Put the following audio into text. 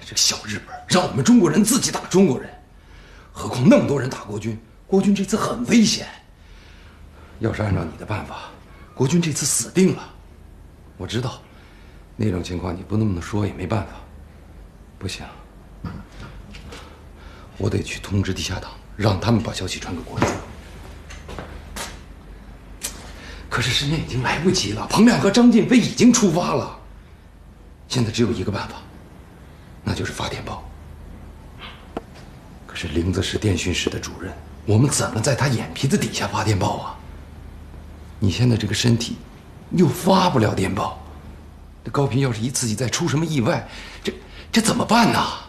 这个小日本让我们中国人自己打中国人，何况那么多人打国军，国军这次很危险。要是按照你的办法，国军这次死定了。我知道，那种情况你不那么说也没办法。不行，我得去通知地下党，让他们把消息传给国军。可是时间已经来不及了，彭亮和张晋飞已经出发了。现在只有一个办法，那就是发电报。可是林子是电讯室的主任，我们怎么在他眼皮子底下发电报啊？你现在这个身体，又发不了电报。这高平要是自己再出什么意外，这怎么办呢？